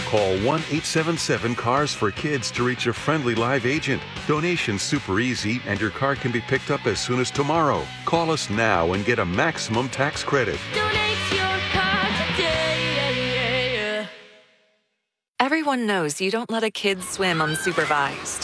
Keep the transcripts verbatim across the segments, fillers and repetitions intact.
Call one eight seven seven cars for kids to reach a friendly live agent. Donation's super easy and your car can be picked up as soon as tomorrow. Call us now and get a maximum tax credit. Donate your car today. Everyone knows you don't let a kid swim unsupervised.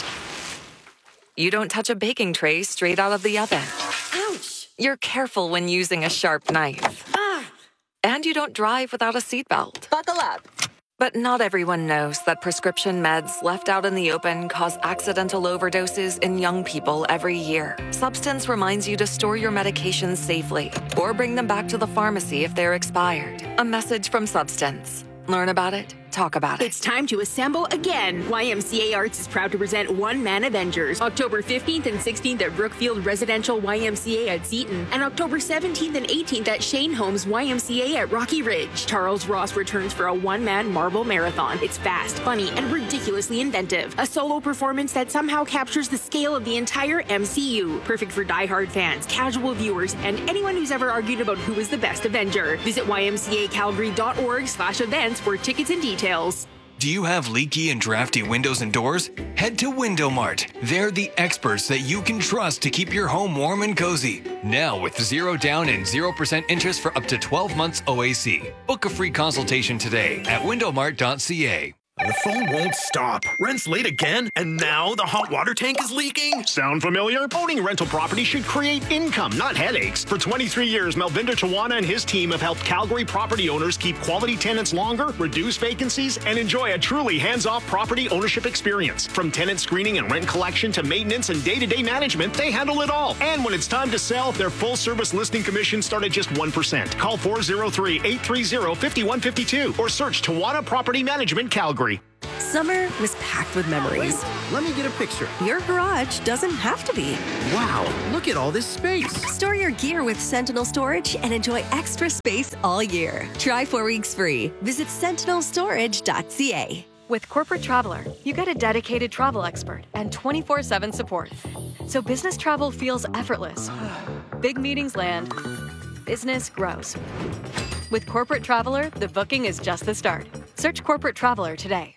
You don't touch a baking tray straight out of the oven. Ouch! You're careful when using a sharp knife. Ah! And you don't drive without a seatbelt. Buckle up. But not everyone knows that prescription meds left out in the open cause accidental overdoses in young people every year. Substance reminds you to store your medications safely or bring them back to the pharmacy if they're expired. A message from Substance. Learn about it. Talk about it. It's time to assemble again. Y M C A Arts is proud to present One Man Avengers, October fifteenth and sixteenth at Brookfield Residential Y M C A at Seton, and October seventeenth and eighteenth at Shane Holmes Y M C A at Rocky Ridge. Charles Ross returns for a one-man Marvel marathon. It's fast, funny, and ridiculously inventive. A solo performance that somehow captures the scale of the entire M C U. Perfect for die-hard fans, casual viewers, and anyone who's ever argued about who is the best Avenger. Visit Y M C A Calgary dot org slash events for tickets and details. Do you have leaky and drafty windows and doors? Head to Window Mart. They're the experts that you can trust to keep your home warm and cozy. Now with zero down and zero percent interest for up to twelve months O A C. Book a free consultation today at window mart dot c a. The phone won't stop. Rent's late again, and now the hot water tank is leaking? Sound familiar? Owning rental property should create income, not headaches. For twenty-three years, Melvinder Tawana and his team have helped Calgary property owners keep quality tenants longer, reduce vacancies, and enjoy a truly hands-off property ownership experience. From tenant screening and rent collection to maintenance and day-to-day management, they handle it all. And when it's time to sell, their full-service listing commission start at just one percent. Call four oh three, eight three oh, five one five two or search Tawana Property Management Calgary. Summer was packed with memories. Wait, let me get a picture. Your garage doesn't have to be. Wow, look at all this space. Store your gear with Sentinel Storage and enjoy extra space all year. Try four weeks free. Visit sentinel storage dot c a. With Corporate Traveler, you get a dedicated travel expert and twenty-four seven support. So business travel feels effortless. Big meetings land. Business grows. With Corporate Traveler, the booking is just the start. Search Corporate Traveler today.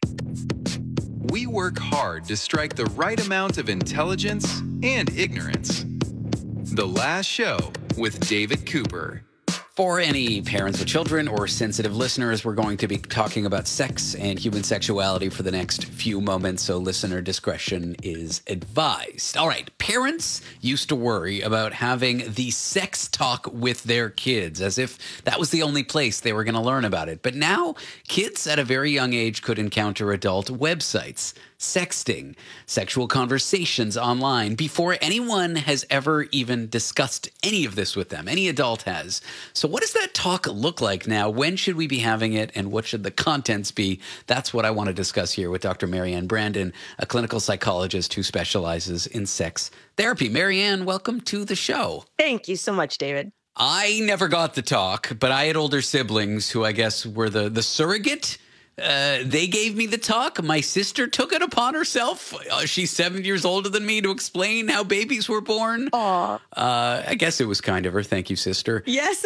We work hard to strike the right amount of intelligence and ignorance. The Last Show with David Cooper. For any parents with children or sensitive listeners, we're going to be talking about sex and human sexuality for the next few moments, so listener discretion is advised. All right, parents used to worry about having the sex talk with their kids, as if that was the only place they were going to learn about it. But now, kids at a very young age could encounter adult websites, sexting, sexual conversations online before anyone has ever even discussed any of this with them. Any adult has. So what does that talk look like now? When should we be having it, and what should the contents be? That's what I want to discuss here with Doctor Marianne Brandon, a clinical psychologist who specializes in sex therapy. Marianne, welcome to the show. Thank you so much, David. I never got the talk, but I had older siblings who I guess were the, the surrogate. Uh, they gave me the talk. My sister took it upon herself. Uh, she's seven years older than me to explain how babies were born. Aw. Uh, I guess it was kind of her. Thank you, sister. Yes.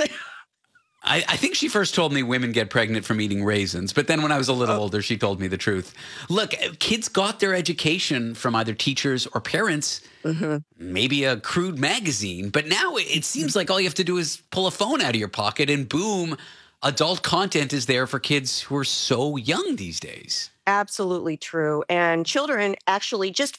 I, I think she first told me women get pregnant from eating raisins. But then when I was a little oh. older, she told me the truth. Look, kids got their education from either teachers or parents, mm-hmm. maybe a crude magazine. But now it seems like all you have to do is pull a phone out of your pocket and boom, adult content is there for kids who are so young these days. Absolutely true. And children actually just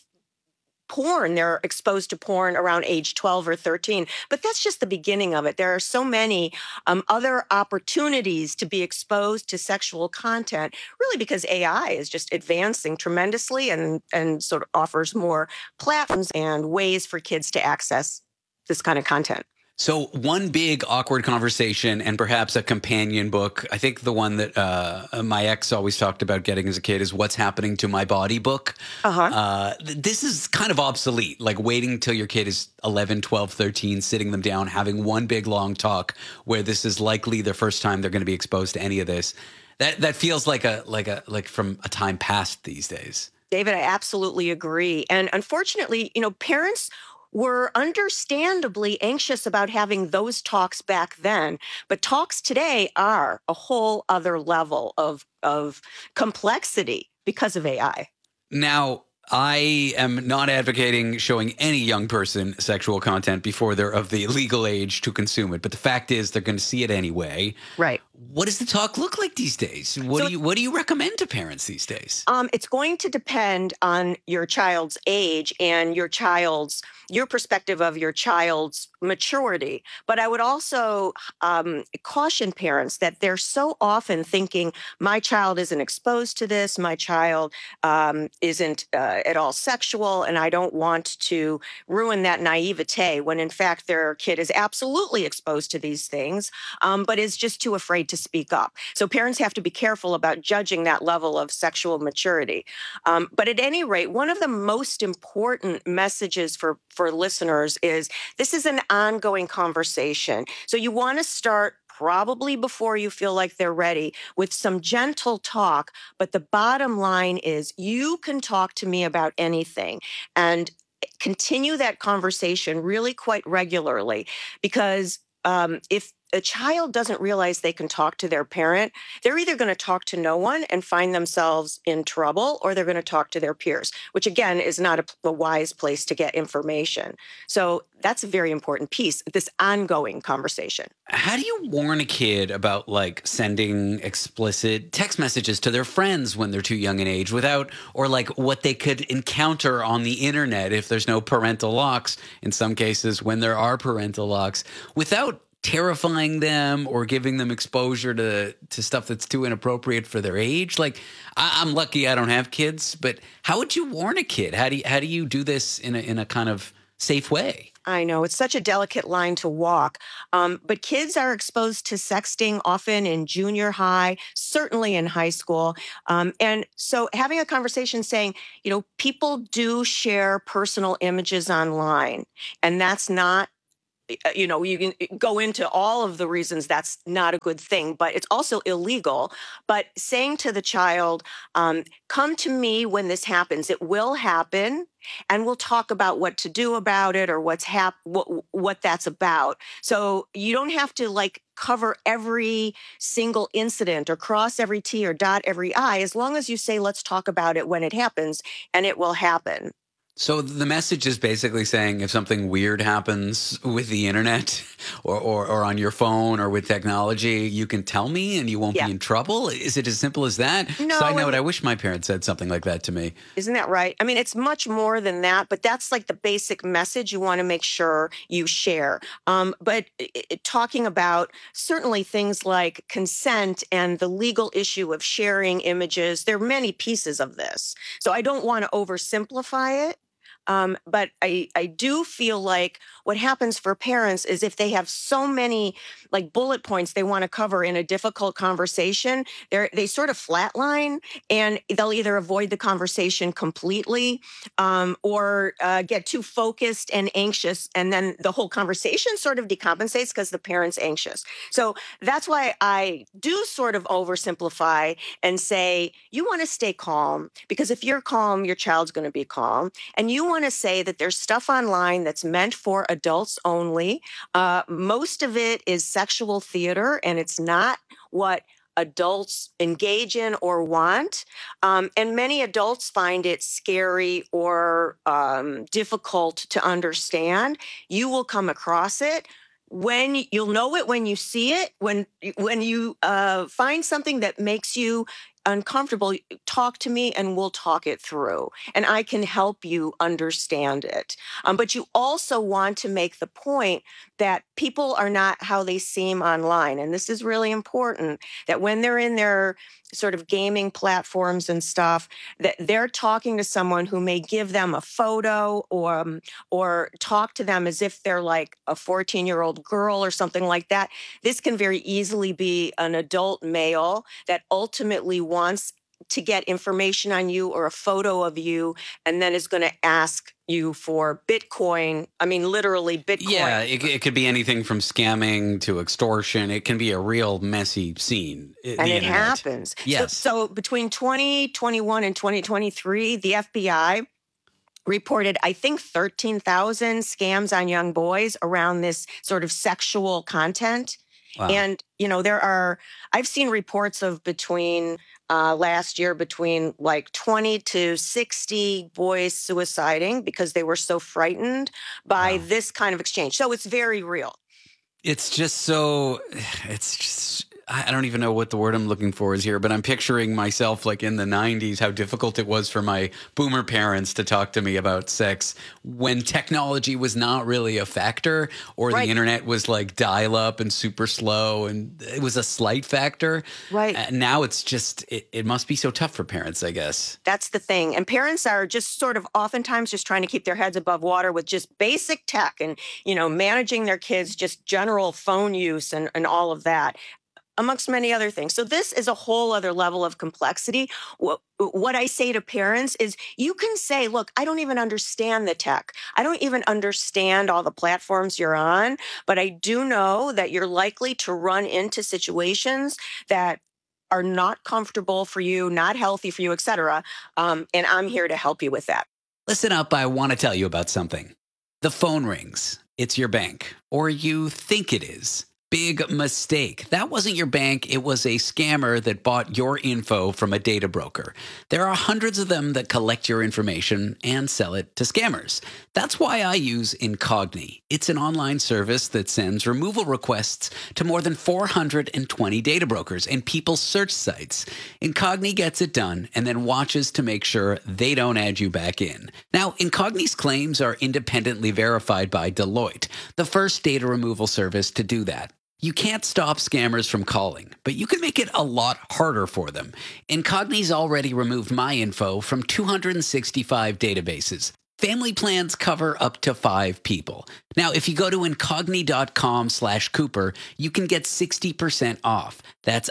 porn, they're exposed to porn around age twelve or thirteen. But that's just the beginning of it. There are so many um, other opportunities to be exposed to sexual content, really because A I is just advancing tremendously and, and sort of offers more platforms and ways for kids to access this kind of content. So one big awkward conversation and perhaps a companion book. I think the one that uh, my ex always talked about getting as a kid is What's Happening to My Body book. Uh-huh. Uh, th- this is kind of obsolete, like waiting till your kid is eleven, twelve, thirteen, sitting them down, having one big long talk where this is likely the first time they're going to be exposed to any of this. That that feels like a like a like from a time past these days. David, I absolutely agree. And unfortunately, you know, parents were understandably anxious about having those talks back then. But talks today are a whole other level of, of complexity because of A I. Now, I am not advocating showing any young person sexual content before they're of the legal age to consume it. But the fact is they're going to see it anyway. Right. What does the talk look like these days? What So do you what do you recommend to parents these days? Um, it's going to depend on your child's age and your child's your perspective of your child's maturity. But I would also um, caution parents that they're so often thinking, my child isn't exposed to this, my child um, isn't uh, at all sexual, and I don't want to ruin that naivete when in fact their kid is absolutely exposed to these things, um, but is just too afraid to speak up. So parents have to be careful about judging that level of sexual maturity. Um, but at any rate, one of the most important messages for, for listeners is this is an ongoing conversation. So you want to start probably before you feel like they're ready with some gentle talk. But the bottom line is you can talk to me about anything and continue that conversation really quite regularly, because um, if a child doesn't realize they can talk to their parent, they're either going to talk to no one and find themselves in trouble, or they're going to talk to their peers, which again is not a, a wise place to get information. So that's a very important piece, this ongoing conversation. How do you warn a kid about like sending explicit text messages to their friends when they're too young in age without, or like what they could encounter on the internet if there's no parental locks, in some cases when there are parental locks, without terrifying them or giving them exposure to, to stuff that's too inappropriate for their age? Like, I, I'm lucky I don't have kids, but how would you warn a kid? How do you, how do you do this in a, in a kind of safe way? I know it's such a delicate line to walk, um, but kids are exposed to sexting often in junior high, certainly in high school. Um, and so having a conversation saying, you know, people do share personal images online, and that's not, you know, you can go into all of the reasons that's not a good thing, but it's also illegal. But saying to the child, um, come to me when this happens, it will happen, and we'll talk about what to do about it or what's hap- what, what that's about. So you don't have to like cover every single incident or cross every T or dot every I, as long as you say, let's talk about it when it happens, and it will happen. So the message is basically saying if something weird happens with the internet or, or, or on your phone or with technology, you can tell me and you won't yeah. be in trouble? Is it as simple as that? No. Side note, I wish my parents said something like that to me. Isn't that right? I mean, it's much more than that, but that's like the basic message you want to make sure you share. Um, but it, it, talking about certainly things like consent and the legal issue of sharing images, there are many pieces of this. So I don't want to oversimplify it. Um, but I, I do feel like what happens for parents is if they have so many like bullet points they want to cover in a difficult conversation, they they sort of flatline and they'll either avoid the conversation completely um, or uh, get too focused and anxious. And then the whole conversation sort of decompensates because the parent's anxious. So that's why I do sort of oversimplify and say, you want to stay calm, because if you're calm, your child's going to be calm. And you want to say that there's stuff online that's meant for adults only. Uh, most of it is sexual theater, and it's not what adults engage in or want. Um, and many adults find it scary or um, difficult to understand. You will come across it. When you'll know it when you see it, when when you uh, find something that makes you uncomfortable, talk to me and we'll talk it through. And I can help you understand it. Um, but you also want to make the point that people are not how they seem online. And this is really important, that when they're in their sort of gaming platforms and stuff, that they're talking to someone who may give them a photo or, um, or talk to them as if they're like a fourteen-year-old girl or something like that. This can very easily be an adult male that ultimately wants to get information on you or a photo of you, and then is going to ask you for Bitcoin. I mean, literally Bitcoin. Yeah, it, it could be anything from scamming to extortion. It can be a real messy scene. And it internet. happens. Yes. So, so between twenty twenty-one and twenty twenty-three, the F B I reported, I think, thirteen thousand scams on young boys around this sort of sexual content. Wow. And, you know, there are, I've seen reports of between uh, last year, between like twenty to sixty boys suiciding because they were so frightened by Wow. this kind of exchange. So it's very real. It's just so, it's just, I don't even know what the word I'm looking for is here, but I'm picturing myself like in the nineties, how difficult it was for my boomer parents to talk to me about sex when technology was not really a factor, or Right. the internet was like dial up and super slow and it was a slight factor. Right. Uh, now it's just, it, it must be so tough for parents, I guess. That's the thing. And parents are just sort of oftentimes just trying to keep their heads above water with just basic tech and, you know, managing their kids, just general phone use and, and all of that, amongst many other things. So this is a whole other level of complexity. What, what I say to parents is you can say, look, I don't even understand the tech. I don't even understand all the platforms you're on, but I do know that you're likely to run into situations that are not comfortable for you, not healthy for you, et cetera. Um, and I'm here to help you with that. Listen up, I want to tell you about something. The phone rings. It's your bank, or you think it is. Big mistake. That wasn't your bank. It was a scammer that bought your info from a data broker. There are hundreds of them that collect your information and sell it to scammers. That's why I use Incogni. It's an online service that sends removal requests to more than four hundred twenty data brokers and people's search sites. Incogni gets it done and then watches to make sure they don't add you back in. Now, Incogni's claims are independently verified by Deloitte, the first data removal service to do that. You can't stop scammers from calling, but you can make it a lot harder for them. Incogni's already removed my info from two hundred sixty-five databases. Family plans cover up to five people. Now, if you go to incogni.com slash Cooper, you can get sixty percent off. That's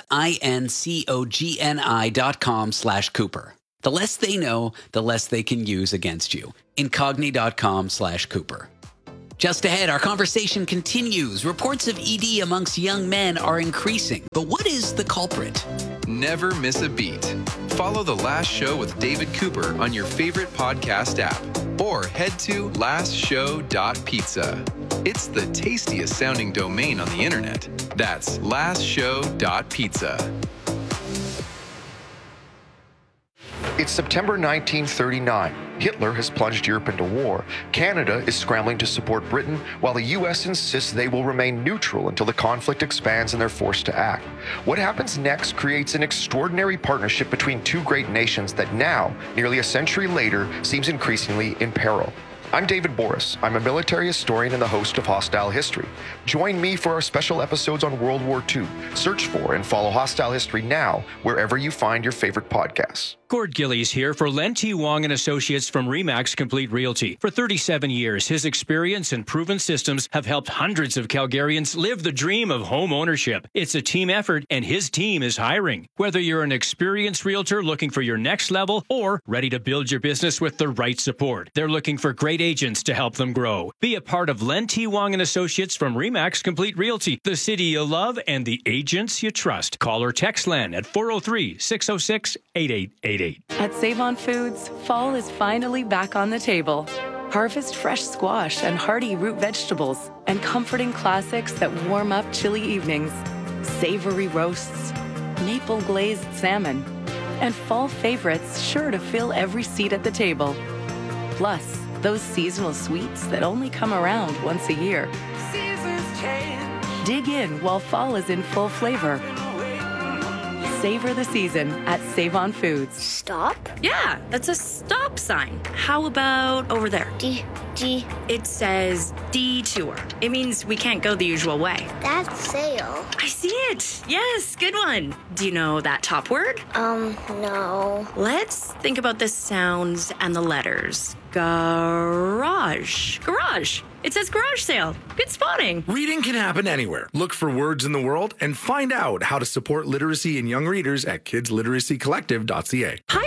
I-N-C-O-G-N-I dot com slash Cooper. The less they know, the less they can use against you. Incogni.com slash Cooper. Just ahead, our conversation continues. Reports of E D amongst young men are increasing. But what is the culprit? Never miss a beat. Follow The Last Show with David Cooper on your favorite podcast app or head to last show dot pizza. It's the tastiest sounding domain on the internet. That's last show dot pizza. It's September nineteen thirty-nine. Hitler has plunged Europe into war. Canada is scrambling to support Britain, while the U S insists they will remain neutral until the conflict expands and they're forced to act. What happens next creates an extraordinary partnership between two great nations that now, nearly a century later, seems increasingly in peril. I'm David Boris. I'm a military historian and the host of Hostile History. Join me for our special episodes on World War Two. Search for and follow Hostile History now wherever you find your favorite podcasts. Gord Gillies here for Len T. Wong and Associates from RE/MAX Complete Realty. For thirty-seven years, his experience and proven systems have helped hundreds of Calgarians live the dream of home ownership. It's a team effort, and his team is hiring. Whether you're an experienced realtor looking for your next level or ready to build your business with the right support, they're looking for great agents to help them grow. Be a part of Len T. Wong and Associates from RE/MAX Complete Realty, the city you love and the agents you trust. Call or text Len at four oh three, six oh six, eight eight eight eight. At Save On Foods, fall is finally back on the table. Harvest fresh squash and hearty root vegetables and comforting classics that warm up chilly evenings. Savory roasts, maple glazed salmon, and fall favorites sure to fill every seat at the table. Plus, those seasonal sweets that only come around once a year. Seasons change. Dig in while fall is in full flavor. Savor the season at Save On Foods. Stop? Yeah, that's a stop sign. How about over there? D, D. It says detour. It means we can't go the usual way. That's sail. I see it. Yes, good one. Do you know that top word? Um, no. Let's think about the sounds and the letters. Garage. Garage. It says garage sale. Good spotting. Reading can happen anywhere. Look for words in the world and find out how to support literacy in young readers at kids literacy collective dot c a. Hi,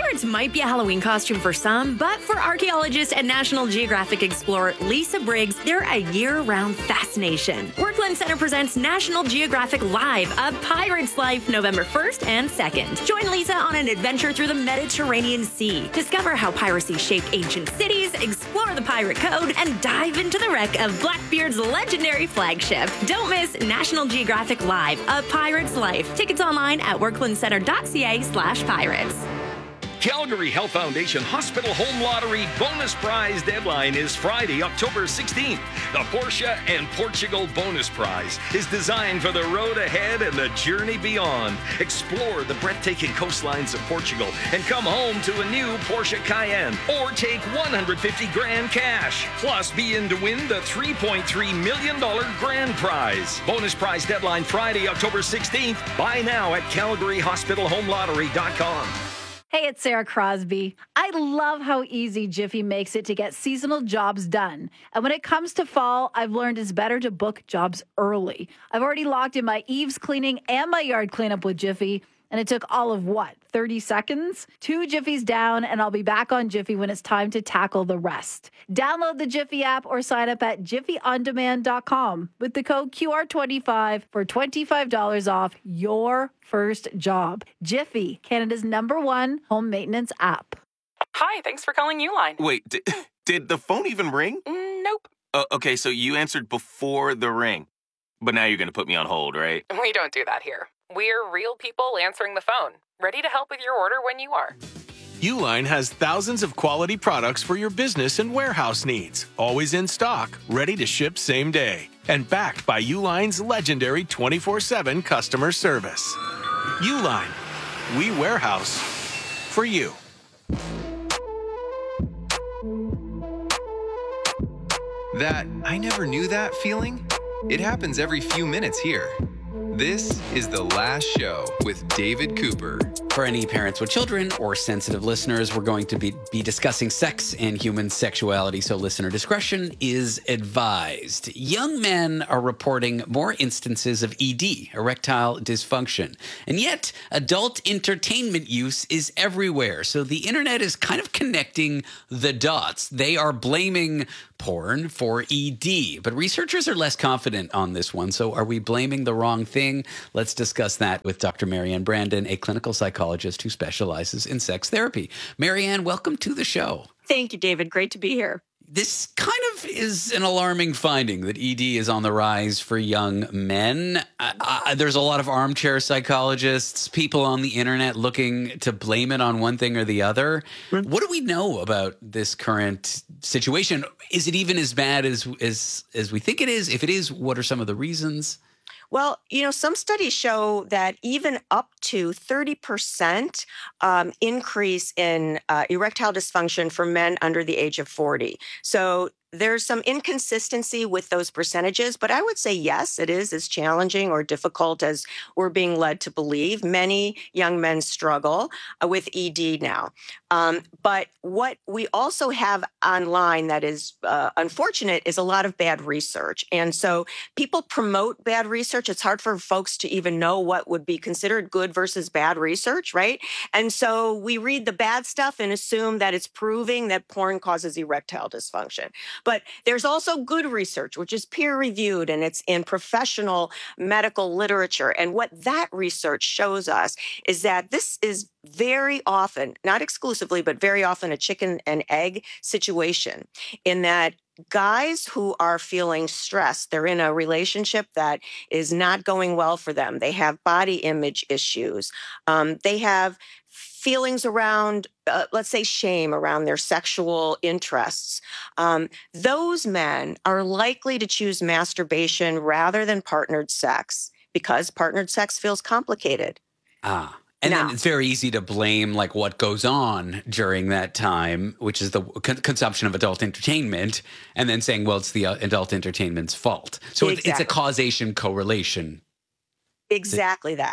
Pirates might be a Halloween costume for some, but for archaeologist and National Geographic explorer Lisa Briggs, they're a year-round fascination. Workland Center presents National Geographic Live, A Pirate's Life, November first and second. Join Lisa on an adventure through the Mediterranean Sea. Discover how piracy shaped ancient cities, explore the pirate code, and dive into the wreck of Blackbeard's legendary flagship. Don't miss National Geographic Live, A Pirate's Life. Tickets online at worklandcenter.ca slash pirates. Calgary Health Foundation Hospital Home Lottery bonus prize deadline is Friday, October sixteenth. The Porsche and Portugal bonus prize is designed for the road ahead and the journey beyond. Explore the breathtaking coastlines of Portugal and come home to a new Porsche Cayenne, or take one hundred fifty grand cash. Plus, be in to win the three point three million dollars grand prize. Bonus prize deadline Friday, October sixteenth. Buy now at calgary hospital home lottery dot com. Hey, it's Sarah Crosby. I love how easy Jiffy makes it to get seasonal jobs done. And when it comes to fall, I've learned it's better to book jobs early. I've already locked in my eaves cleaning and my yard cleanup with Jiffy, and it took all of what, thirty seconds? Two Jiffies down, and I'll be back on Jiffy when it's time to tackle the rest. Download the Jiffy app or sign up at jiffy on demand dot com with the code Q R twenty-five for twenty-five dollars off your first job. Jiffy, Canada's number one home maintenance app. Hi, thanks for calling Uline. Wait, did, did the phone even ring? Mm, nope. Uh, okay, so you answered before the ring. But now you're going to put me on hold, right? We don't do that here. We're real people answering the phone, ready to help with your order when you are. Uline has thousands of quality products for your business and warehouse needs. Always in stock, ready to ship same day. And backed by Uline's legendary twenty-four seven customer service. Uline, we warehouse for you. That I never knew that feeling? It happens every few minutes here. This is The Last Show with David Cooper. For any parents with children or sensitive listeners, we're going to be, be discussing sex and human sexuality, so listener discretion is advised. Young men are reporting more instances of E D, erectile dysfunction, and yet adult entertainment use is everywhere. So the internet is kind of connecting the dots. They are blaming porn for E D, but researchers are less confident on this one. So are we blaming the wrong thing? Let's discuss that with Doctor Marianne Brandon, a clinical psychologist who specializes in sex therapy. Marianne, welcome to the show. Thank you, David. Great to be here. This kind of is an alarming finding that E D is on the rise for young men. Uh, uh, there's a lot of armchair psychologists, people on the internet looking to blame it on one thing or the other. Mm-hmm. What do we know about this current situation? Is it even as bad as, as, as we think it is? If it is, what are some of the reasons? Well, you know, some studies show that even up to thirty percent um, increase in uh, erectile dysfunction for men under the age of forty. So there's some inconsistency with those percentages, but I would say yes, it is as challenging or difficult as we're being led to believe. Many young men struggle uh, with E D now. Um, but what we also have online that is uh, unfortunate is a lot of bad research. And so people promote bad research. It's hard for folks to even know what would be considered good versus bad research, right? And so we read the bad stuff and assume that it's proving that porn causes erectile dysfunction. But there's also good research, which is peer-reviewed, and it's in professional medical literature. And what that research shows us is that this is very often, not exclusively, but very often a chicken and egg situation, in that guys who are feeling stressed, they're in a relationship that is not going well for them. They have body image issues. Um, they have feelings around, uh, let's say, shame around their sexual interests. Um, those men are likely to choose masturbation rather than partnered sex because partnered sex feels complicated. Ah. And now, then it's very easy to blame like what goes on during that time, which is the con- consumption of adult entertainment, and then saying, well, it's the uh, adult entertainment's fault. So exactly. it's, it's a causation correlation. Exactly that.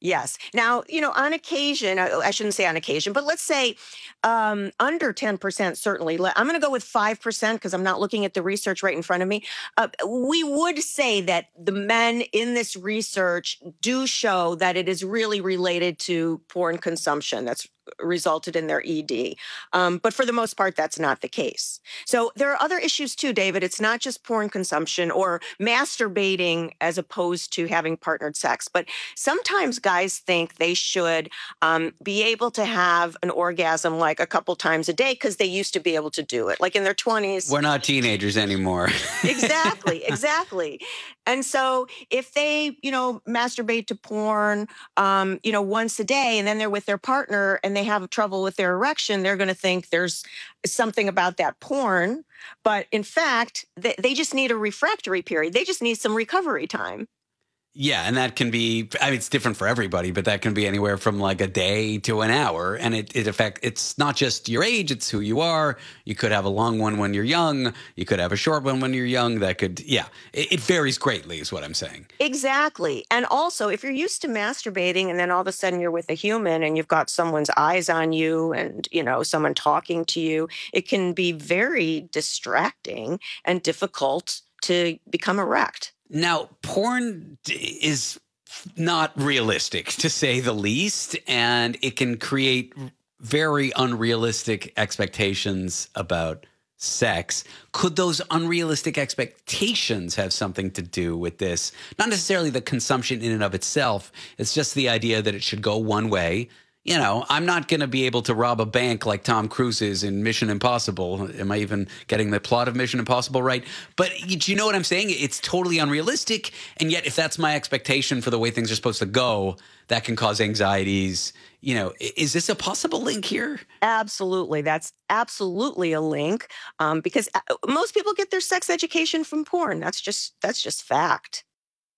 Yes. Now, you know, on occasion, I, I shouldn't say on occasion, but let's say um, under ten percent, certainly. I'm going to go with five percent because I'm not looking at the research right in front of me. Uh, we would say that the men in this research do show that it is really related to porn consumption. That's resulted in their E D. Um, but for the most part, that's not the case. So there are other issues too, David. It's not just porn consumption or masturbating as opposed to having partnered sex. But sometimes guys think they should um, be able to have an orgasm like a couple times a day because they used to be able to do it, like in their twenties. We're not teenagers anymore. Exactly, exactly. And so if they, you know, masturbate to porn, um, you know, once a day and then they're with their partner and they have trouble with their erection, they're going to think there's something about that porn. But in fact, they, they just need a refractory period. They just need some recovery time. Yeah, and that can be, I mean, it's different for everybody, but that can be anywhere from like a day to an hour. And it, it affect, it's not just your age, it's who you are. You could have a long one when you're young. You could have a short one when you're young. That could, yeah, it, it varies greatly is what I'm saying. Exactly. And also, if you're used to masturbating and then all of a sudden you're with a human and you've got someone's eyes on you and, you know, someone talking to you, it can be very distracting and difficult to become erect. Now, porn is not realistic, to say the least, and it can create very unrealistic expectations about sex. Could those unrealistic expectations have something to do with this? Not necessarily the consumption in and of itself. It's just the idea that it should go one way. You know, I'm not going to be able to rob a bank like Tom Cruise is in Mission Impossible. Am I even getting the plot of Mission Impossible right? But do you know what I'm saying? It's totally unrealistic. And yet, if that's my expectation for the way things are supposed to go, that can cause anxieties. You know, is this a possible link here? Absolutely. That's absolutely a link um, because most people get their sex education from porn. That's just that's just fact.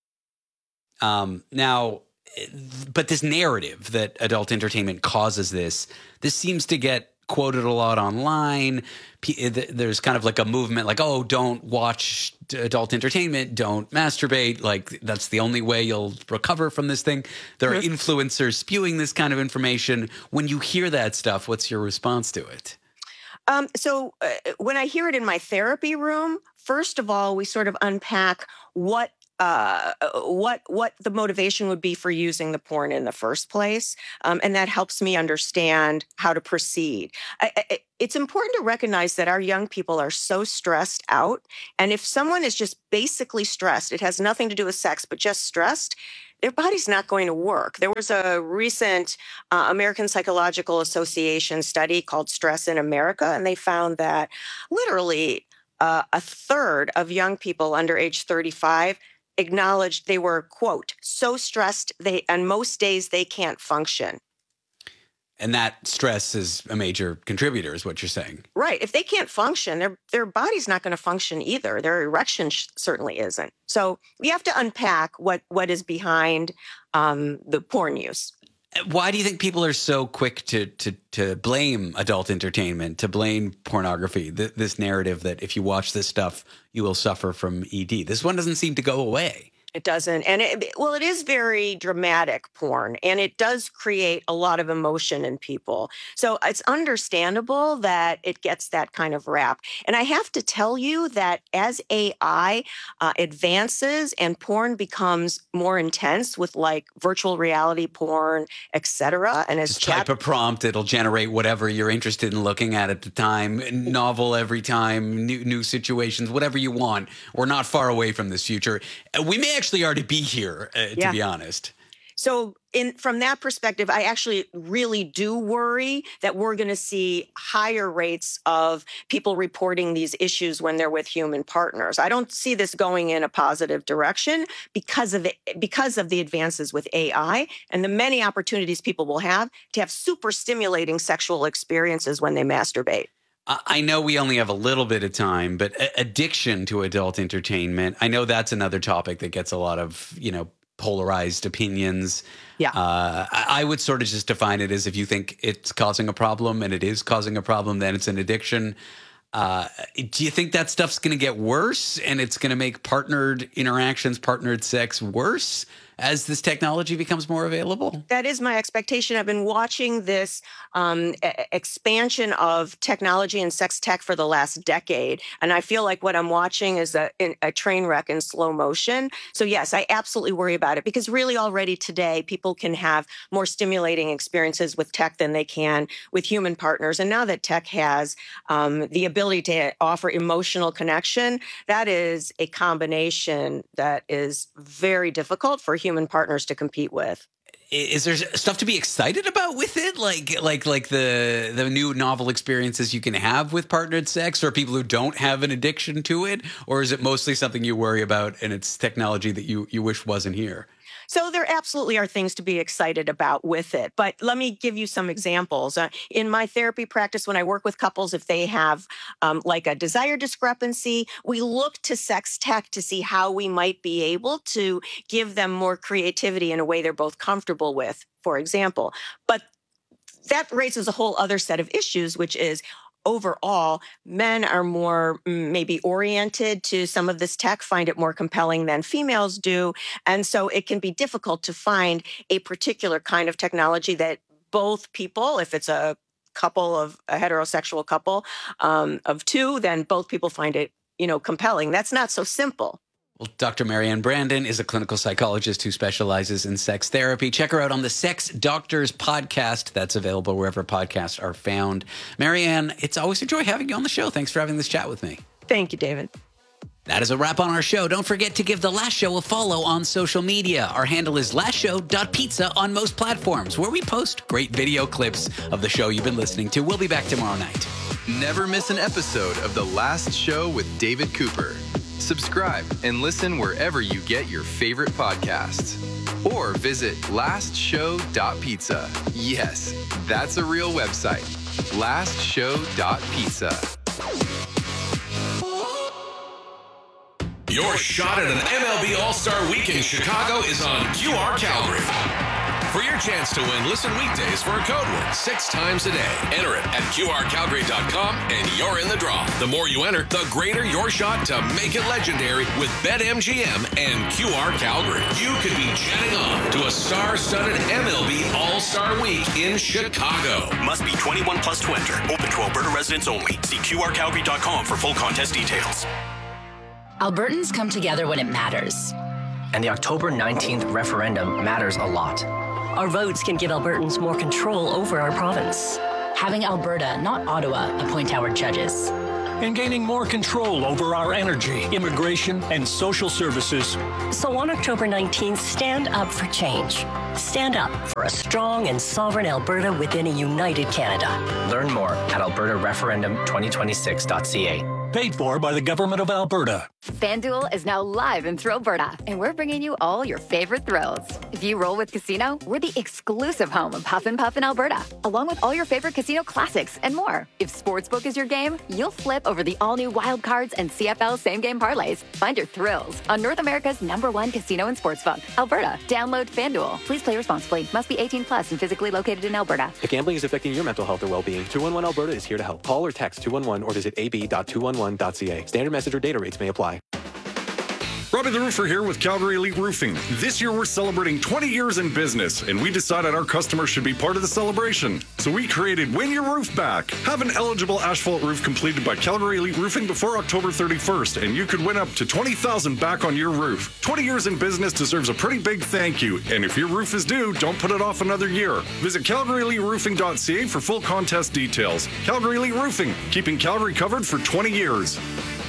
Um, now... But this narrative that adult entertainment causes this, this seems to get quoted a lot online. There's kind of like a movement like, oh, don't watch adult entertainment, don't masturbate. Like, that's the only way you'll recover from this thing. There are influencers spewing this kind of information. When you hear that stuff, what's your response to it? Um, so uh, when I hear it in my therapy room, first of all, we sort of unpack what Uh, what what the motivation would be for using the porn in the first place, um, and that helps me understand how to proceed. I, I, it's important to recognize that our young people are so stressed out, and if someone is just basically stressed, it has nothing to do with sex, but just stressed, their body's not going to work. There was a recent uh, American Psychological Association study called Stress in America, and they found that literally uh, a third of young people under age thirty-five acknowledged they were, quote, so stressed they and most days they can't function. And that stress is a major contributor, is what you're saying. Right. If they can't function, their their body's not going to function either. Their erection sh- certainly isn't. So we have to unpack what, what is behind um, the porn use. Why do you think people are so quick to to to blame adult entertainment, to blame pornography, th- this narrative that if you watch this stuff, you will suffer from E D? This one doesn't seem to go away. It doesn't. And it, well, it is very dramatic porn, and it does create a lot of emotion in people. So it's understandable that it gets that kind of rap. And I have to tell you that as A I uh, advances and porn becomes more intense with like virtual reality porn, et cetera, and as Just type chat- a prompt, it'll generate whatever you're interested in looking at at the time, novel every time, new, new situations, whatever you want. We're not far away from this future. We may actually already be here, uh, to Yeah. be honest. So in from that perspective, I actually really do worry that we're going to see higher rates of people reporting these issues when they're with human partners. I don't see this going in a positive direction because of it, because of the advances with A I and the many opportunities people will have to have super stimulating sexual experiences when they masturbate. I know we only have a little bit of time, but addiction to adult entertainment, I know that's another topic that gets a lot of, you know, polarized opinions. Yeah. Uh, I would sort of just define it as if you think it's causing a problem and it is causing a problem, then it's an addiction. Uh, do you think that stuff's going to get worse and it's going to make partnered interactions, partnered sex worse? as this technology becomes more available? That is my expectation. I've been watching this um, a- expansion of technology and sex tech for the last decade, and I feel like what I'm watching is a, a train wreck in slow motion. So yes, I absolutely worry about it because really already today, people can have more stimulating experiences with tech than they can with human partners. And now that tech has um, the ability to offer emotional connection, that is a combination that is very difficult for human partners to compete with. Is there stuff to be excited about with it? Like like like the the new novel experiences you can have with partnered sex, or people who don't have an addiction to it? Or is it mostly something you worry about and it's technology that you, you wish wasn't here? So there absolutely are things to be excited about with it. But let me give you some examples. Uh, in my therapy practice, when I work with couples, if they have um, like a desire discrepancy, we look to sex tech to see how we might be able to give them more creativity in a way they're both comfortable with, for example. But that raises a whole other set of issues, which is, overall, men are more maybe oriented to some of this tech, find it more compelling than females do. And so it can be difficult to find a particular kind of technology that both people, if it's a couple of a heterosexual couple um, of two, then both people find it, you know, compelling. That's not so simple. Well, Doctor Marianne Brandon is a clinical psychologist who specializes in sex therapy. Check her out on the Sex Doctors podcast. That's available wherever podcasts are found. Marianne, it's always a joy having you on the show. Thanks for having this chat with me. Thank you, David. That is a wrap on our show. Don't forget to give The Last Show a follow on social media. Our handle is last show dot pizza on most platforms, where we post great video clips of the show you've been listening to. We'll be back tomorrow night. Never miss an episode of The Last Show with David Cooper. Subscribe and listen wherever you get your favorite podcasts. Or visit last show dot pizza. Yes, that's a real website. last show dot pizza. Your shot at an M L B All-Star Week in Chicago is on Q R Calgary. For your chance to win, listen weekdays for a code word six times a day. Enter it at Q R Calgary dot com and you're in the draw. The more you enter, the greater your shot to make it legendary with BetMGM and Q R Calgary. You could be jetting on to a star-studded M L B All-Star Week in Chicago. Must be twenty-one plus to enter. Open to Alberta residents only. See Q R Calgary dot com for full contest details. Albertans come together when it matters. And the October nineteenth referendum matters a lot. Our votes can give Albertans more control over our province. Having Alberta, not Ottawa, appoint our judges. And gaining more control over our energy, immigration, and social services. So on October nineteenth, stand up for change. Stand up for a strong and sovereign Alberta within a united Canada. Learn more at alberta referendum twenty twenty-six dot c a. Paid for by the Government of Alberta. FanDuel is now live in Thrillberta, and we're bringing you all your favorite thrills. If you roll with Casino, we're the exclusive home of Huff and Puff in Alberta, along with all your favorite casino classics and more. If Sportsbook is your game, you'll flip over the all-new Wild Cards and C F L same-game parlays. Find your thrills on North America's number one casino and sportsbook, Alberta. Download FanDuel. Please play responsibly. Must be eighteen plus and physically located in Alberta. If gambling is affecting your mental health or well-being, two one one Alberta is here to help. Call or text two one one or visit a b dot two one one dot c a. Standard message or data rates may apply. Robbie the Roofer here with Calgary Elite Roofing. This year we're celebrating twenty years in business, and we decided our customers should be part of the celebration. So we created Win Your Roof Back. Have an eligible asphalt roof completed by Calgary Elite Roofing before October thirty-first, and you could win up to twenty thousand dollars back on your roof. twenty years in business deserves a pretty big thank you, and if your roof is due, don't put it off another year. Visit calgary elite roofing dot c a for full contest details. Calgary Elite Roofing, keeping Calgary covered for twenty years.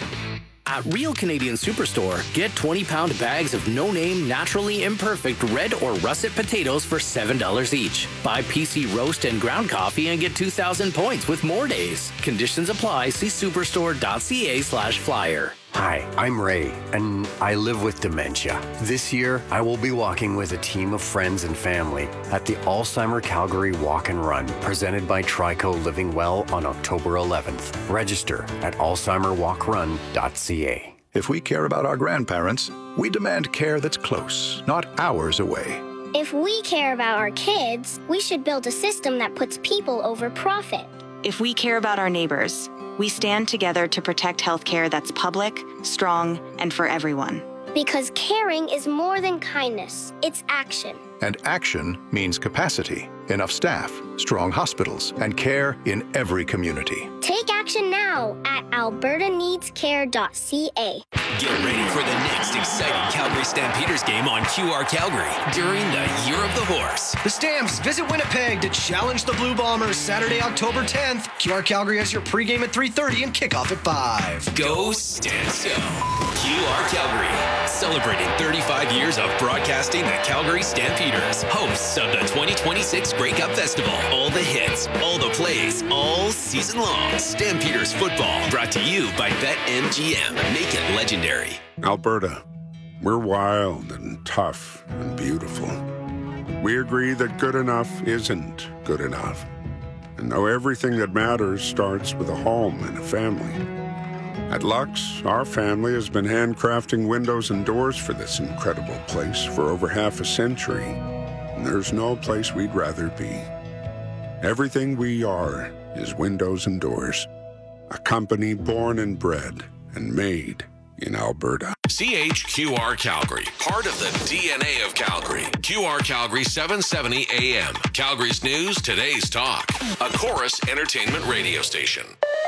At Real Canadian Superstore, get twenty-pound bags of no-name, naturally imperfect red or russet potatoes for seven dollars each. Buy P C roast and ground coffee and get two thousand points with more days. Conditions apply. See superstore dot c a slash flyer. Hi, I'm Ray, and I live with dementia. This year, I will be walking with a team of friends and family at the Alzheimer Calgary Walk and Run, presented by Trico Living Well on October eleventh. Register at alzheimer walk run dot c a. If we care about our grandparents, we demand care that's close, not hours away. If we care about our kids, we should build a system that puts people over profit. If we care about our neighbors, we stand together to protect healthcare that's public, strong, and for everyone. Because caring is more than kindness, it's action. And action means capacity, enough staff, strong hospitals, and care in every community. Take action now at alberta needs care dot c a. Get ready for the next exciting Calgary Stampeders game on Q R Calgary during the Year of the Horse. The Stamps visit Winnipeg to challenge the Blue Bombers Saturday, October tenth. Q R Calgary has your pregame at three thirty and kickoff at five. Go Stamps Go! Q R Calgary, celebrating thirty-five years of broadcasting the Calgary Stampeders, hosts of the twenty twenty-six Grey Cup Festival. All the hits, all the plays, all season long. Stampeders football, brought to you by BetMGM. Make it legendary. Alberta, we're wild and tough and beautiful. We agree that good enough isn't good enough. And know everything that matters starts with a home and a family. At Lux, our family has been handcrafting windows and doors for this incredible place for over half a century. And there's no place we'd rather be. Everything we are is windows and doors. A company born and bred and made in Alberta. C H Q R Calgary, part of the D N A of Calgary. Q R Calgary seven seventy A M. Calgary's news, today's talk. A Chorus Entertainment radio station.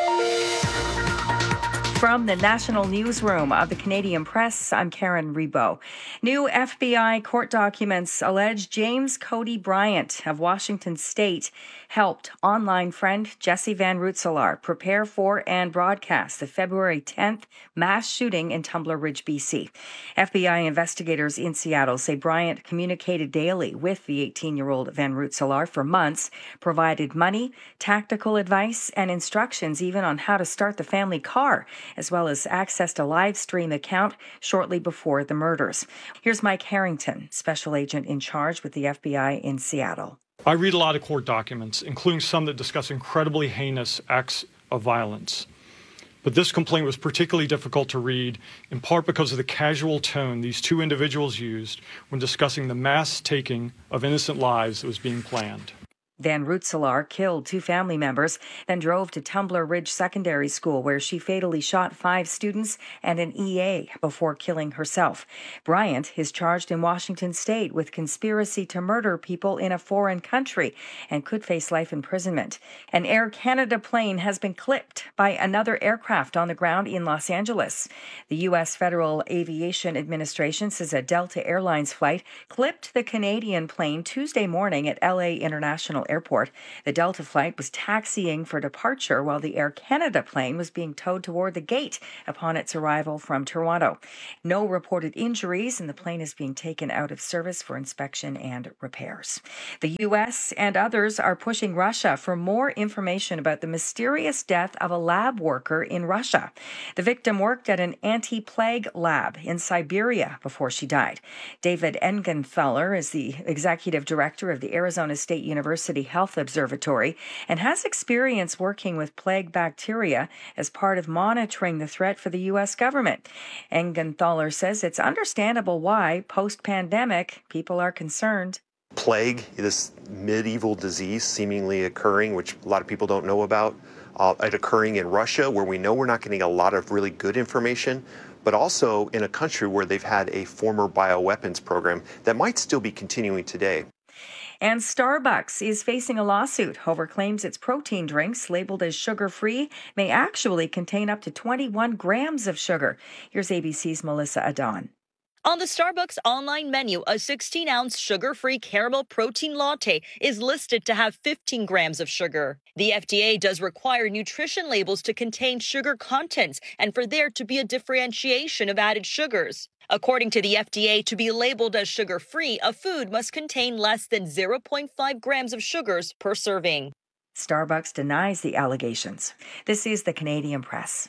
From the National Newsroom of the Canadian Press, I'm Karen Rebo. New F B I court documents allege James Cody Bryant of Washington State helped online friend Jesse Van Rootselaar prepare for and broadcast the February tenth mass shooting in Tumbler Ridge, B C. F B I investigators in Seattle say Bryant communicated daily with the eighteen-year-old Van Rootselaar for months, provided money, tactical advice, and instructions even on how to start the family car, as well as accessed a live stream account shortly before the murders. Here's Mike Harrington, special agent in charge with the F B I in Seattle. I read a lot of court documents, including some that discuss incredibly heinous acts of violence. But this complaint was particularly difficult to read, in part because of the casual tone these two individuals used when discussing the mass taking of innocent lives that was being planned. Van Rootselaar killed two family members, then drove to Tumbler Ridge Secondary School, where she fatally shot five students and an E A before killing herself. Bryant is charged in Washington State with conspiracy to murder people in a foreign country and could face life imprisonment. An Air Canada plane has been clipped by another aircraft on the ground in Los Angeles. The U S Federal Aviation Administration says a Delta Airlines flight clipped the Canadian plane Tuesday morning at L A International Airport. The Delta flight was taxiing for departure while the Air Canada plane was being towed toward the gate upon its arrival from Toronto. No reported injuries, and the plane is being taken out of service for inspection and repairs. The U S and others are pushing Russia for more information about the mysterious death of a lab worker in Russia. The victim worked at an anti-plague lab in Siberia before she died. David Engenthaler is the executive director of the Arizona State University Health Observatory and has experience working with plague bacteria as part of monitoring the threat for the U S government. Engenthaler says it's understandable why, post-pandemic, people are concerned. Plague, this medieval disease seemingly occurring, which a lot of people don't know about, uh, it occurring in Russia, where we know we're not getting a lot of really good information, but also in a country where they've had a former bioweapons program that might still be continuing today. And Starbucks is facing a lawsuit over claims its protein drinks, labeled as sugar-free, may actually contain up to twenty-one grams of sugar. Here's A B C's Melissa Adon. On the Starbucks online menu, a sixteen-ounce sugar-free caramel protein latte is listed to have fifteen grams of sugar. The F D A does require nutrition labels to contain sugar contents and for there to be a differentiation of added sugars. According to the F D A, to be labeled as sugar-free, a food must contain less than zero point five grams of sugars per serving. Starbucks denies the allegations. This is the Canadian Press.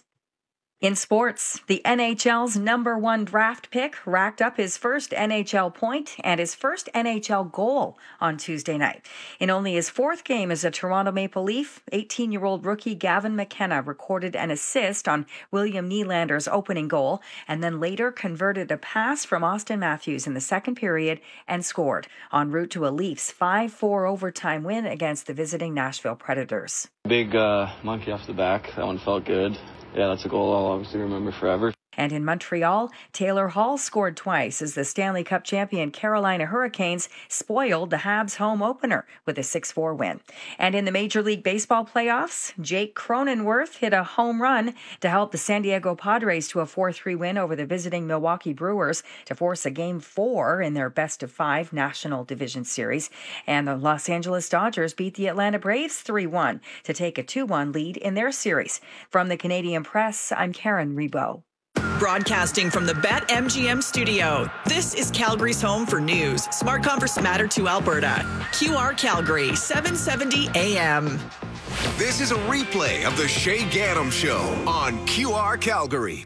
In sports, the N H L's number one draft pick racked up his first N H L point and his first N H L goal on Tuesday night. In only his fourth game as a Toronto Maple Leaf, eighteen-year-old rookie Gavin McKenna recorded an assist on William Nylander's opening goal and then later converted a pass from Austin Matthews in the second period and scored, en route to a Leafs five four overtime win against the visiting Nashville Predators. Big uh, monkey off the back. That one felt good. Yeah, that's a goal I'll obviously remember forever. And in Montreal, Taylor Hall scored twice as the Stanley Cup champion Carolina Hurricanes spoiled the Habs home opener with a six four win. And in the Major League Baseball playoffs, Jake Cronenworth hit a home run to help the San Diego Padres to a four three win over the visiting Milwaukee Brewers to force a game four in their best of five National Division Series. And the Los Angeles Dodgers beat the Atlanta Braves three one to take a two one lead in their series. From the Canadian Press, I'm Karen Rebo. Broadcasting from the BetMGM studio, this is Calgary's home for news. Smart Converse matter to Alberta. Q R Calgary, seven seventy A M. This is a replay of the Shay Gaddam Show on Q R Calgary.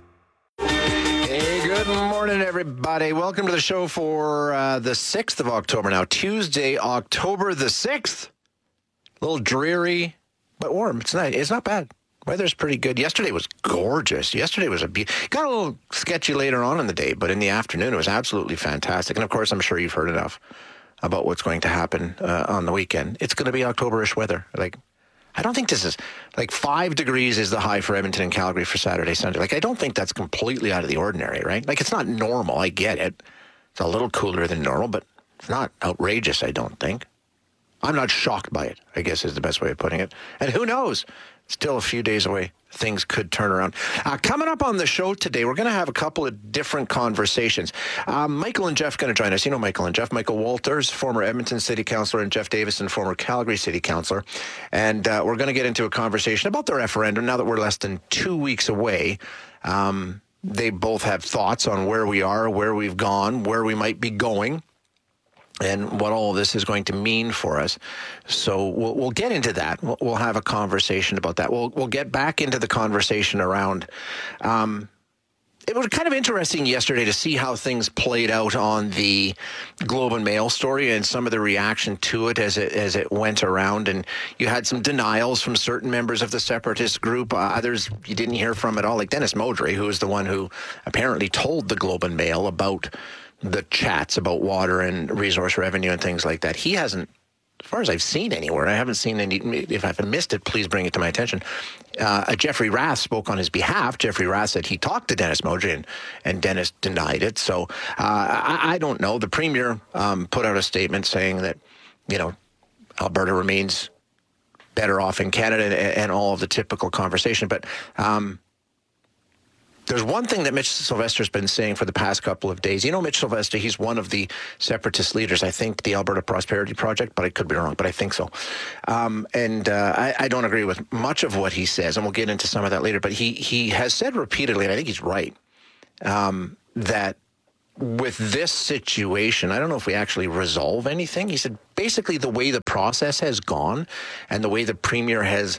Hey, good morning, everybody. Welcome to the show for uh, the sixth of October now, Tuesday, October the sixth. A little dreary, but warm. It's nice. It's not bad. Weather's pretty good. Yesterday was gorgeous. Yesterday was a be- got a little sketchy later on in the day, but in the afternoon it was absolutely fantastic. And of course, I'm sure you've heard enough about what's going to happen uh, on the weekend. It's going to be October-ish weather. Like, I don't think this is like five degrees is the high for Edmonton and Calgary for Saturday, Sunday. Like, I don't think that's completely out of the ordinary, right? Like, it's not normal. I get it. It's a little cooler than normal, but it's not outrageous, I don't think. I'm not shocked by it, I guess is the best way of putting it. And who knows? Still a few days away. Things could turn around. Uh, coming up on the show today, we're going to have a couple of different conversations. Um, Michael and Jeff going to join us. You know Michael and Jeff. Michael Walters, former Edmonton City Councillor, and Jeff Davison, former Calgary City Councillor. And uh, we're going to get into a conversation about the referendum now that we're less than two weeks away. Um, they both have thoughts on where we are, where we've gone, where we might be going, and what all of this is going to mean for us. So we'll, we'll get into that. We'll, we'll have a conversation about that. We'll we'll get back into the conversation around. Um, it was kind of interesting yesterday to see how things played out on the Globe and Mail story and some of the reaction to it as it as it went around. And you had some denials from certain members of the separatist group. Uh, others you didn't hear from at all, like Dennis Modry, who is the one who apparently told the Globe and Mail about the chats about water and resource revenue and things like that. He hasn't, as far as I've seen anywhere, I haven't seen any. If I've missed it, please bring it to my attention. Uh, Jeffrey Rath spoke on his behalf. Jeffrey Rath said he talked to Dennis Modry, and, and Dennis denied it. So uh, I, I don't know. The Premier um, put out a statement saying that, you know, Alberta remains better off in Canada and, and all of the typical conversation. But um, there's one thing that Mitch Sylvester's been saying for the past couple of days. You know, Mitch Sylvester, he's one of the separatist leaders, I think, the Alberta Prosperity Project, but I could be wrong, but I think so. Um, and uh, I, I don't agree with much of what he says, and we'll get into some of that later, but he, he has said repeatedly, and I think he's right, um, that with this situation, I don't know if we actually resolve anything. He said basically the way the process has gone and the way the Premier has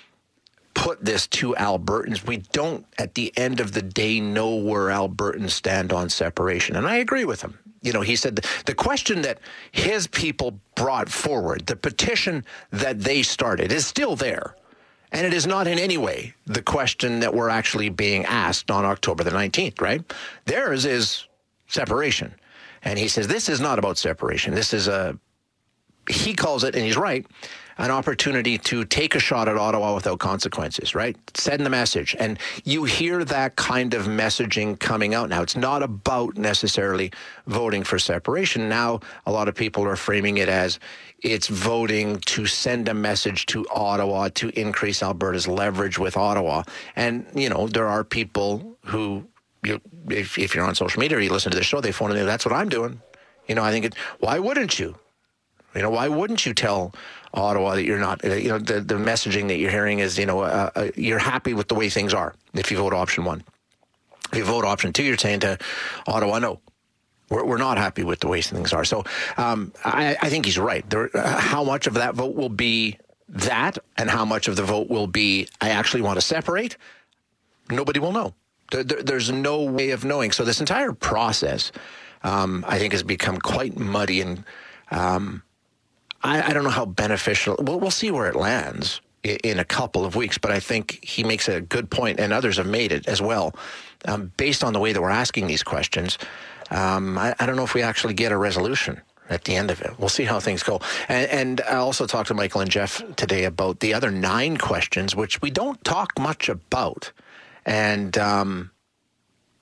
put this to Albertans, we don't, at the end of the day, know where Albertans stand on separation. And I agree with him. You know, he said the, the question that his people brought forward, the petition that they started, is still there. And it is not in any way the question that we're actually being asked on October the nineteenth, right? Theirs is separation. And he says this is not about separation. This is a, he calls it, and he's right, an opportunity to take a shot at Ottawa without consequences, right? Send the message. And you hear that kind of messaging coming out now. It's not about necessarily voting for separation. Now, a lot of people are framing it as it's voting to send a message to Ottawa to increase Alberta's leverage with Ottawa. And, you know, there are people who, you, if, if you're on social media or you listen to the show, they phone in, that's what I'm doing. You know, I think, it, why wouldn't you? You know, why wouldn't you tell Ottawa that you're not, you know, the, the messaging that you're hearing is, you know, uh, uh, you're happy with the way things are if you vote option one. If you vote option two, you're saying to Ottawa, no, we're, we're not happy with the way things are. So um, I, I think he's right. There, uh, how much of that vote will be that and how much of the vote will be, I actually want to separate? Nobody will know. There, there, there's no way of knowing. So this entire process, um, I think, has become quite muddy and um I, I don't know how beneficial. We'll, we'll see where it lands in, in a couple of weeks, but I think he makes a good point, and others have made it as well. Um, based on the way that we're asking these questions, um, I, I don't know if we actually get a resolution at the end of it. We'll see how things go. And, and I also talked to Michael and Jeff today about the other nine questions, which we don't talk much about. And um,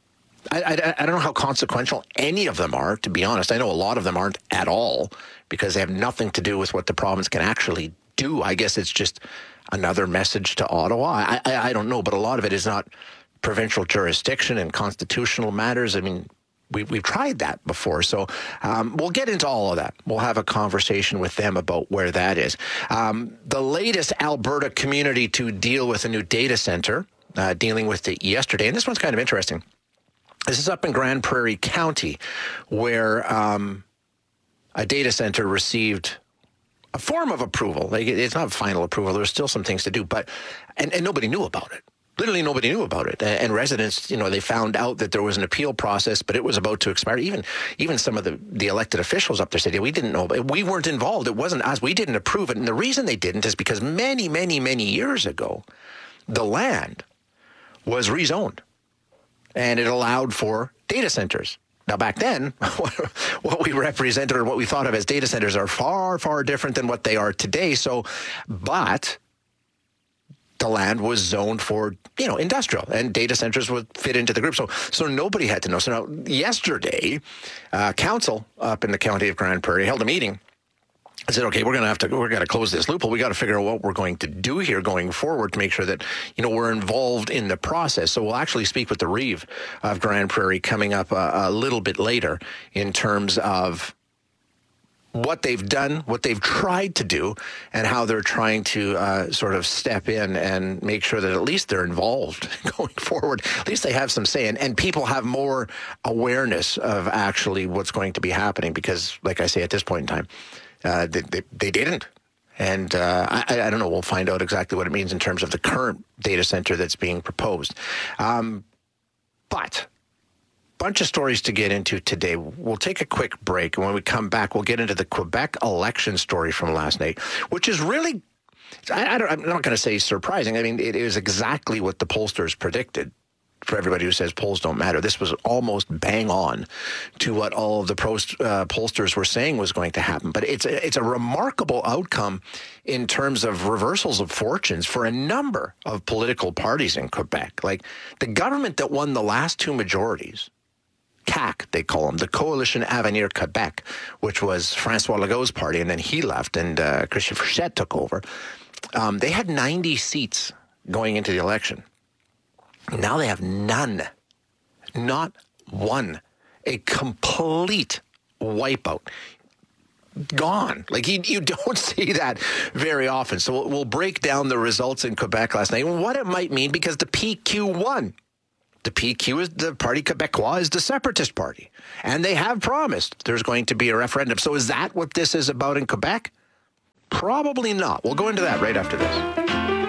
I, I, I don't know how consequential any of them are, to be honest. I know a lot of them aren't at all because they have nothing to do with what the province can actually do. I guess it's just another message to Ottawa. I, I, I don't know, but a lot of it is not provincial jurisdiction and constitutional matters. I mean, we, we've tried that before. So um, we'll get into all of that. We'll have a conversation with them about where that is. Um, the latest Alberta community to deal with a new data center, uh, dealing with it yesterday. And this one's kind of interesting. This is up in Grand Prairie County, where um, a data center received a form of approval. Like, it's not final approval. There's still some things to do, but and, and nobody knew about it. Literally nobody knew about it. And, and residents, you know, they found out that there was an appeal process, but it was about to expire. Even even some of the, the elected officials up there said, yeah, we didn't know. We weren't involved. It wasn't us. We didn't approve it. And the reason they didn't is because many, many, many years ago, the land was rezoned. And it allowed for data centers. Now, back then, what we represented or what we thought of as data centers are far, far different than what they are today. So, but the land was zoned for, you know, industrial, and data centers would fit into the group. So, so nobody had to know. So now, yesterday, uh, council up in the county of Grand Prairie held a meeting. I said, okay, we're going to have to, we're going to close this loophole. We got to figure out what we're going to do here going forward to make sure that, you know, we're involved in the process. So we'll actually speak with the Reeve of Grand Prairie coming up a, a little bit later in terms of what they've done, what they've tried to do, and how they're trying to uh, sort of step in and make sure that at least they're involved going forward. At least they have some say, and, and people have more awareness of actually what's going to be happening because, like I say, at this point in time, Uh, they, they, they didn't. And uh, I, I don't know. We'll find out exactly what it means in terms of the current data center that's being proposed. Um, but bunch of stories to get into today. We'll take a quick break. And when we come back, we'll get into the Quebec election story from last night, which is really, I, I don't, I'm not going to say surprising. I mean, it is exactly what the pollsters predicted. For everybody who says polls don't matter, this was almost bang on to what all of the post, uh, pollsters were saying was going to happen. But it's a, it's a remarkable outcome in terms of reversals of fortunes for a number of political parties in Quebec. Like the government that won the last two majorities, C A Q, they call them, the Coalition Avenir Quebec, which was Francois Legault's party, and then he left and uh, Christian Frechette took over. Um, they had ninety seats going into the election. Now they have none, not one, a complete wipeout, gone. Like you, you don't see that very often. So we'll, we'll break down the results in Quebec last night and what it might mean because the P Q won. The P Q is the Parti Québécois, is the separatist party, and they have promised there's going to be a referendum. So is that what this is about in Quebec? Probably not. We'll go into that right after this.